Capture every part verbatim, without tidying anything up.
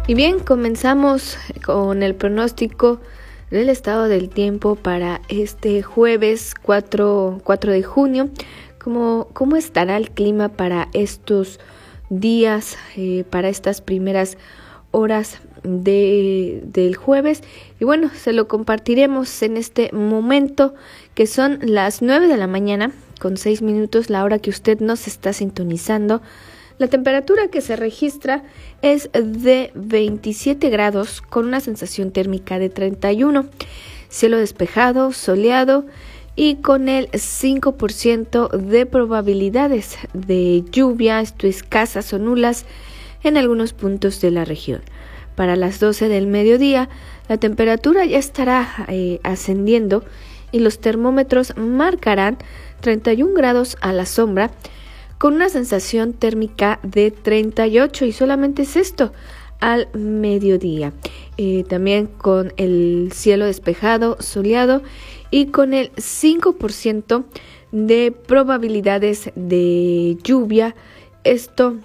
Y bien, comenzamos con el pronóstico del estado del tiempo para este jueves cuatro de junio. ¿Cómo, cómo estará el clima para estos días, eh, para estas primeras horas de, del jueves? Y bueno, se lo compartiremos en este momento, que son las nueve de la mañana con seis minutos, la hora que usted nos está sintonizando. La temperatura que se registra es de veintisiete grados con una sensación térmica de treinta y uno. Cielo despejado, soleado y con el cinco por ciento de probabilidades de lluvia, esto escasas o nulas en algunos puntos de la región. Para las doce del mediodía, la temperatura ya estará eh, ascendiendo y los termómetros marcarán treinta y un grados a la sombra, con una sensación térmica de treinta y ocho, y solamente es esto al mediodía. Eh, también con el cielo despejado, soleado y con el cinco por ciento de probabilidades de lluvia. Esto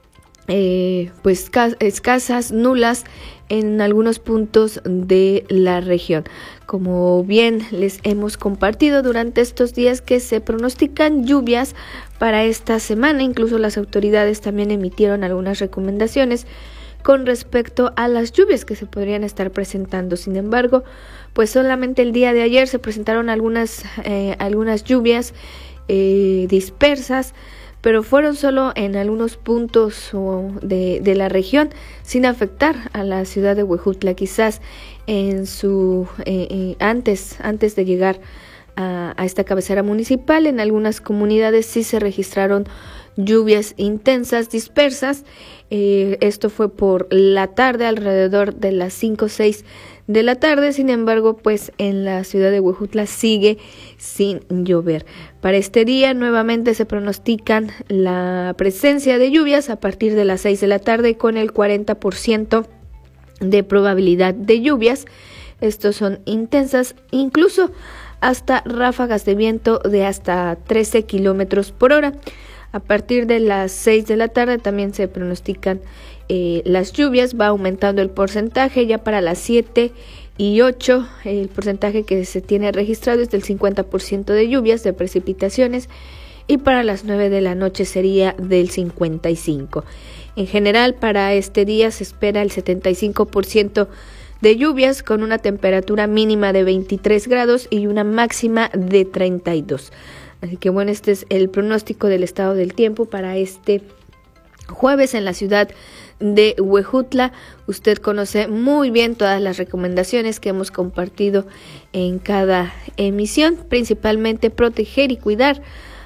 eh, pues escasas, nulas en algunos puntos de la región. Como bien les hemos compartido durante estos días que se pronostican lluvias para esta semana, incluso las autoridades también emitieron algunas recomendaciones con respecto a las lluvias que se podrían estar presentando. Sin embargo, pues solamente el día de ayer se presentaron algunas, eh, algunas lluvias eh, dispersas, pero fueron solo en algunos puntos de, de la región, sin afectar a la ciudad de Huejutla. Quizás en su eh, eh, antes antes de llegar a, a esta cabecera municipal, en algunas comunidades sí se registraron lluvias intensas, dispersas. Eh, esto fue por la tarde, alrededor de las cinco o seis de la tarde. Sin embargo, pues en la ciudad de Huejutla sigue sin llover. Para este día nuevamente se pronostican la presencia de lluvias a partir de las seis de la tarde con el cuarenta por ciento de probabilidad de lluvias. Estos son intensas, incluso hasta ráfagas de viento de hasta trece kilómetros por hora. A partir de las seis de la tarde también se pronostican eh, las lluvias, va aumentando el porcentaje. Ya para las siete y ocho el porcentaje que se tiene registrado es del cincuenta por ciento de lluvias, de precipitaciones, y para las nueve de la noche sería del cincuenta y cinco por ciento. En general, para este día se espera el setenta y cinco por ciento de lluvias, con una temperatura mínima de veintitrés grados y una máxima de treinta y dos. Así que bueno, este es el pronóstico del estado del tiempo para este jueves en la ciudad de Huejutla. Usted conoce muy bien todas las recomendaciones que hemos compartido en cada emisión, principalmente proteger y cuidar